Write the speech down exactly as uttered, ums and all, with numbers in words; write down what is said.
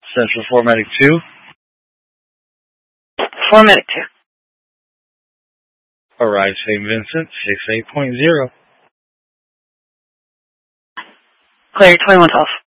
Central four Medic two. four Medic two. Arrive Saint Vincent, six eight point zero. Clear twenty-one twelve.